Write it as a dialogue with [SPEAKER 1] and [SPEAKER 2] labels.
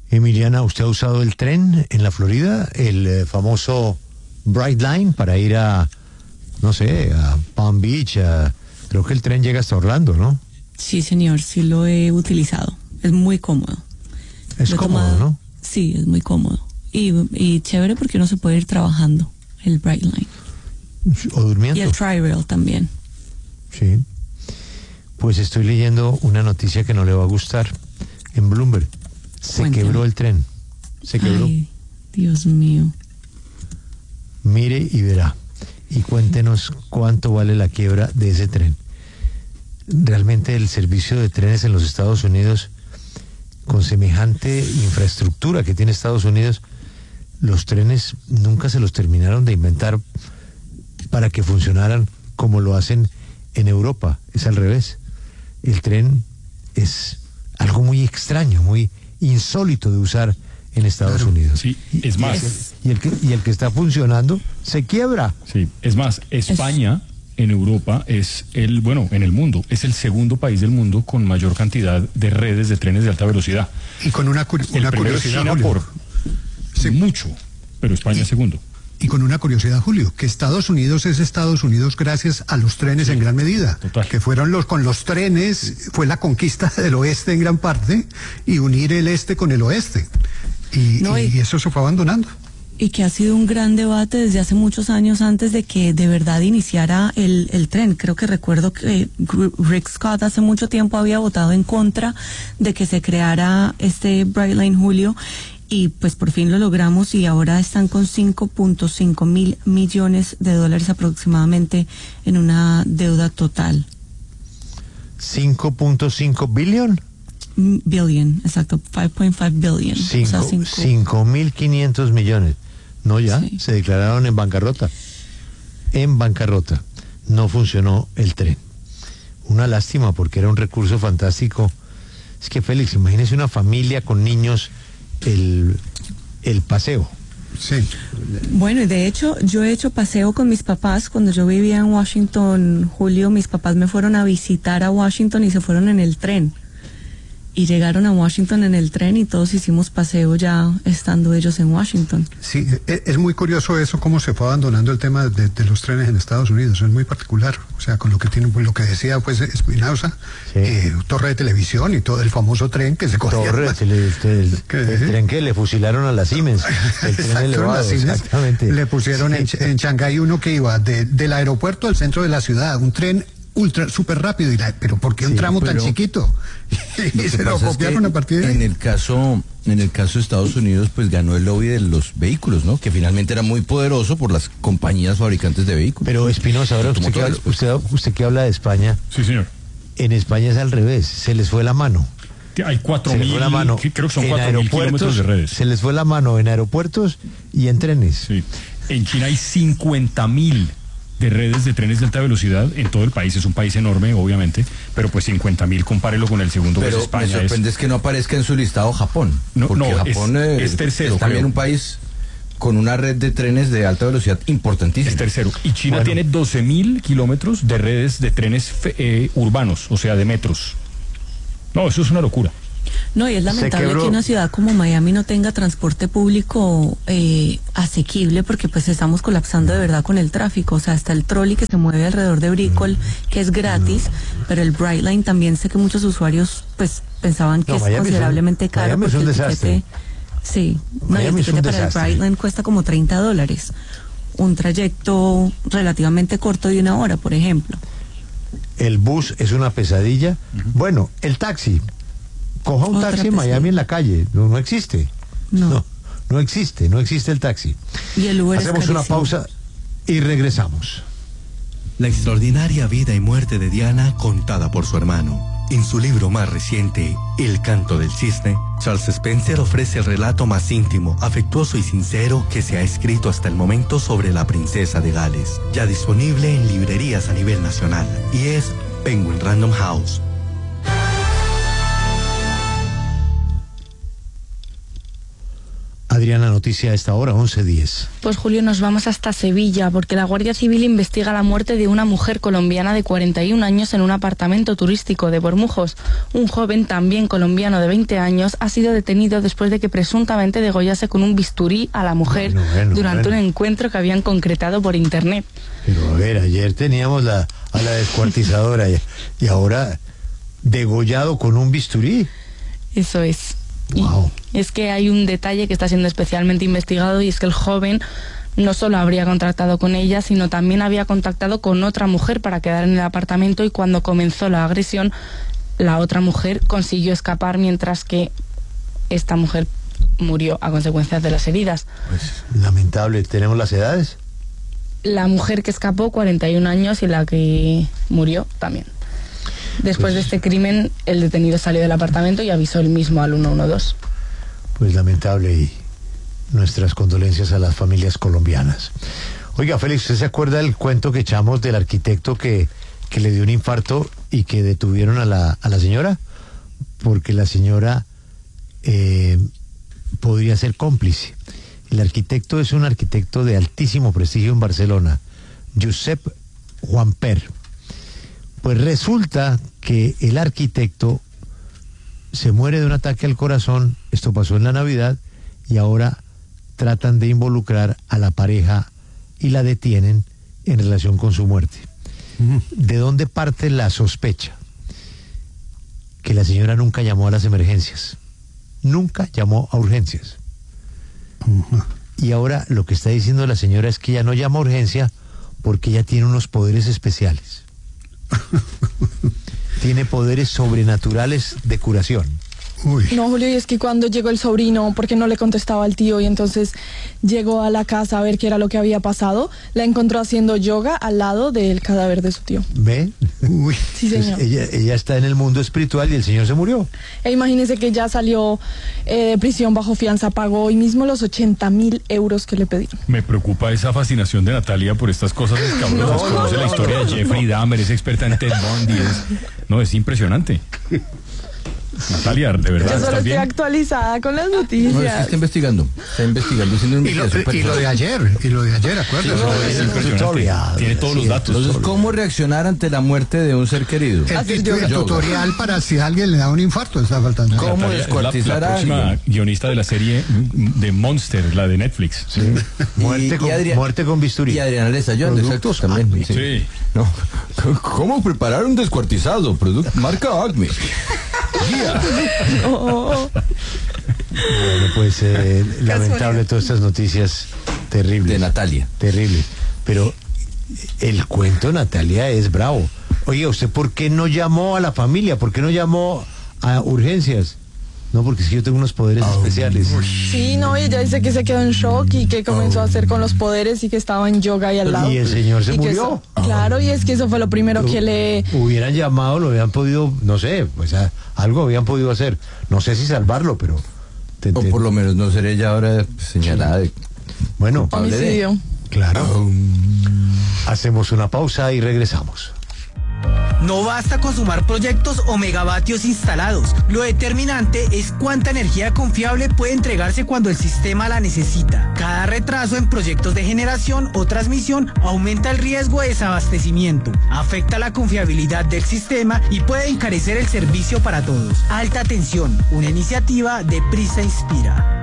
[SPEAKER 1] Emiliana, ¿usted ha usado el tren en la Florida? El famoso Bright Line para ir a, no sé, a Palm Beach. Creo que el tren llega hasta Orlando, ¿no?
[SPEAKER 2] Sí, señor, sí lo he utilizado. Es muy cómodo.
[SPEAKER 1] Es cómodo, ¿no?
[SPEAKER 2] Sí, es muy cómodo. Y chévere porque uno se puede ir trabajando, el Bright Line.
[SPEAKER 1] O durmiendo.
[SPEAKER 2] Y el Tri-Rail también.
[SPEAKER 1] Sí. Pues estoy leyendo una noticia que no le va a gustar. En Bloomberg. Se quebró el tren. Se quebró.
[SPEAKER 2] Ay, Dios mío.
[SPEAKER 1] Mire y verá. Y cuéntenos cuánto vale la quiebra de ese tren. Realmente el servicio de trenes en los Estados Unidos, con semejante infraestructura que tiene Estados Unidos, los trenes nunca se los terminaron de inventar para que funcionaran como lo hacen en Europa. Es al revés. El tren es algo muy extraño, muy insólito de usar en Estados Unidos.
[SPEAKER 3] Sí, es más.
[SPEAKER 1] Y el que está funcionando se quiebra.
[SPEAKER 3] Sí, es más, España en Europa es en el mundo, es el segundo país del mundo con mayor cantidad de redes de trenes de alta velocidad.
[SPEAKER 4] Y con una curiosidad,
[SPEAKER 3] China
[SPEAKER 4] Julio.
[SPEAKER 3] Sí. Mucho, pero España es segundo.
[SPEAKER 4] Y con una curiosidad, Julio, que Estados Unidos es Estados Unidos gracias a los trenes en gran medida.
[SPEAKER 3] Total.
[SPEAKER 4] Que fueron con los trenes, fue la conquista del oeste en gran parte y unir el este con el oeste. Y eso se fue abandonando.
[SPEAKER 2] Y que ha sido un gran debate desde hace muchos años antes de que de verdad iniciara el tren. Creo que recuerdo que Rick Scott hace mucho tiempo había votado en contra de que se creara este Bright Line, Julio. Y pues por fin lo logramos y ahora están con 5.5 mil millones de dólares aproximadamente en una deuda total.
[SPEAKER 1] 5.5 billion.
[SPEAKER 2] Billion, exacto, 5.5 billion.
[SPEAKER 1] 5.500 millones. No, ya, sí. Se declararon en bancarrota. En bancarrota. No funcionó el tren. Una lástima porque era un recurso fantástico. Es que, Félix, imagínese una familia con niños, el paseo.
[SPEAKER 4] Sí.
[SPEAKER 2] Bueno, y de hecho, yo he hecho paseo con mis papás. Cuando yo vivía en Washington, Julio, mis papás me fueron a visitar a Washington y se fueron en el tren. Y llegaron a Washington en el tren y todos hicimos paseo ya estando ellos en Washington.
[SPEAKER 4] Sí, es muy curioso eso, cómo se fue abandonando el tema de los trenes en Estados Unidos. Es muy particular. O sea, con lo que tienen, pues, lo que decía pues Espinosa, sí. Torre de televisión y todo el famoso tren que se cogía.
[SPEAKER 1] El tren que le fusilaron a la Siemens. El tren elevado, exactamente.
[SPEAKER 4] Le pusieron en Shanghái uno que iba del aeropuerto al centro de la ciudad, un tren ultra, súper rápido, pero ¿por qué un tramo tan chiquito? Y se lo copiaron a partir de ahí.
[SPEAKER 5] En el caso de Estados Unidos, pues ganó el lobby de los vehículos, ¿no? Que finalmente era muy poderoso por las compañías fabricantes de vehículos.
[SPEAKER 1] Pero Espinosa, ahora usted que habla de España.
[SPEAKER 3] Sí, señor.
[SPEAKER 1] En España es al revés, se les fue la mano.
[SPEAKER 3] Hay 4.000, creo que son 4.000 kilómetros de redes.
[SPEAKER 1] Se les fue la mano en aeropuertos y en trenes.
[SPEAKER 3] Sí. En China hay 50.000 de redes de trenes de alta velocidad en todo el país. Es un país enorme, obviamente, pero pues 50.000, compárelo con el segundo,
[SPEAKER 5] pero
[SPEAKER 3] que es España.
[SPEAKER 5] Me sorprende es que no aparezca en su listado Japón. Porque Japón
[SPEAKER 3] es tercero.
[SPEAKER 5] Es también un país con una red de trenes de alta velocidad importantísima.
[SPEAKER 3] Es tercero. Y China tiene 12.000 kilómetros de redes de trenes urbanos, o sea, de metros. No, eso es una locura.
[SPEAKER 2] No, y es lamentable que una ciudad como Miami no tenga transporte público asequible, porque pues estamos colapsando de verdad con el tráfico. O sea, está el trolley que se mueve alrededor de Brickell, que es gratis, pero el Bright Line también sé que muchos usuarios pues pensaban que es considerablemente caro.
[SPEAKER 1] Miami es un desastre.
[SPEAKER 2] Sí, no, el tiquete para el Bright Line cuesta como $30. Un trayecto relativamente corto de 1 hora, por ejemplo.
[SPEAKER 1] El bus es una pesadilla. Bueno, el taxi. Coja un taxi en Miami en la calle. No existe. No existe el taxi.
[SPEAKER 2] Y el Uber
[SPEAKER 1] Hacemos una pausa y regresamos.
[SPEAKER 6] La extraordinaria vida y muerte de Diana contada por su hermano. En su libro más reciente, El canto del cisne, Charles Spencer ofrece el relato más íntimo, afectuoso y sincero que se ha escrito hasta el momento sobre la princesa de Gales. Ya disponible en librerías a nivel nacional. Y es Penguin Random House.
[SPEAKER 1] Adrián Adriana, noticia a esta hora, 11:10.
[SPEAKER 7] Pues Julio, nos vamos hasta Sevilla porque la Guardia Civil investiga la muerte de una mujer colombiana de 41 años en un apartamento turístico de Bormujos. Un joven, también colombiano de 20 años, ha sido detenido después de que presuntamente degollase con un bisturí a la mujer durante un encuentro que habían concretado por internet.
[SPEAKER 1] Pero a ver, ayer teníamos a la descuartizadora y ahora degollado con un bisturí.
[SPEAKER 7] Eso es.
[SPEAKER 1] Wow.
[SPEAKER 7] Y es que hay un detalle que está siendo especialmente investigado, y es que el joven no solo habría contactado con ella, sino también había contactado con otra mujer para quedar en el apartamento, y cuando comenzó la agresión, la otra mujer consiguió escapar, mientras que esta mujer murió a consecuencia de las heridas.
[SPEAKER 1] Pues lamentable. ¿Tenemos las edades?
[SPEAKER 7] La mujer que escapó, 41 años, y la que murió también. Después de este crimen, el detenido salió del apartamento y avisó él mismo al 112.
[SPEAKER 1] Pues lamentable, y nuestras condolencias a las familias colombianas. Oiga, Félix, ¿usted se acuerda del cuento que echamos del arquitecto que le dio un infarto y que detuvieron a la señora? Porque la señora podría ser cómplice. El arquitecto es un arquitecto de altísimo prestigio en Barcelona, Josep Juanper. Pues resulta que el arquitecto se muere de un ataque al corazón. Esto pasó en la Navidad, y ahora tratan de involucrar a la pareja y la detienen en relación con su muerte. ¿De dónde parte la sospecha? Que la señora nunca llamó a las emergencias, nunca llamó a urgencias. Y ahora lo que está diciendo la señora es que ella no llama a urgencia porque ella tiene unos poderes especiales. Tiene poderes sobrenaturales de curación.
[SPEAKER 8] Uy. No, Julio, y es que cuando llegó el sobrino, porque no le contestaba al tío, y entonces llegó a la casa a ver qué era lo que había pasado, la encontró haciendo yoga al lado del cadáver de su tío.
[SPEAKER 1] ¿Ve? Uy.
[SPEAKER 8] Sí, señor.
[SPEAKER 1] Ella está en el mundo espiritual y el señor se murió.
[SPEAKER 8] E imagínese que ya salió de prisión bajo fianza, pagó hoy mismo los 80.000 euros que le pedí.
[SPEAKER 3] Me preocupa esa fascinación de Natalia por estas cosas escabrosas. Conoce la historia de Jeffrey Dahmer, es experta en Ted Bundy. Es impresionante. Natalia, de verdad.
[SPEAKER 8] Yo solo estoy actualizada con las noticias.
[SPEAKER 5] No, es que está investigando haciendo una investigación.
[SPEAKER 4] Y lo de ayer, acuérdate.
[SPEAKER 3] Es impresionante. Tiene todos los datos.
[SPEAKER 5] Entonces, ¿cómo reaccionar ante la muerte de un ser querido?
[SPEAKER 4] El tutorial para si a alguien le da un infarto está faltando.
[SPEAKER 5] ¿Cómo descuartizar
[SPEAKER 3] la
[SPEAKER 5] a
[SPEAKER 3] próxima
[SPEAKER 5] alguien?
[SPEAKER 3] guionista de la serie de Monster, la de Netflix.
[SPEAKER 1] Sí. Muerte con bisturí.
[SPEAKER 5] Y Adriana Lezayón, exacto, también.
[SPEAKER 3] Sí.
[SPEAKER 5] No. ¿Cómo preparar un descuartizado? Producto marca Acme.
[SPEAKER 1] Bueno, pues lamentable todas estas noticias terribles.
[SPEAKER 5] De Natalia.
[SPEAKER 1] Terrible. Pero el cuento de Natalia es bravo. Oye, ¿usted por qué no llamó a la familia? ¿Por qué no llamó a urgencias? No, porque es que yo tengo unos poderes especiales.
[SPEAKER 8] Sí, no, y ella dice que se quedó en shock y que comenzó a hacer con los poderes y que estaba en yoga ahí al lado.
[SPEAKER 1] Y el señor se murió.
[SPEAKER 8] Claro, y es que eso fue lo primero que le...
[SPEAKER 1] Hubieran llamado, lo habían podido, no sé, pues algo habían podido hacer. No sé si salvarlo, pero...
[SPEAKER 5] O por lo menos no sería ella ahora señalada de...
[SPEAKER 1] Bueno,
[SPEAKER 8] homicidio.
[SPEAKER 1] Claro. Hacemos una pausa y regresamos.
[SPEAKER 9] No basta con sumar proyectos o megavatios instalados. Lo determinante es cuánta energía confiable puede entregarse cuando el sistema la necesita. Cada retraso en proyectos de generación o transmisión aumenta el riesgo de desabastecimiento, afecta la confiabilidad del sistema y puede encarecer el servicio para todos. Alta tensión, una iniciativa de Prisa Inspira.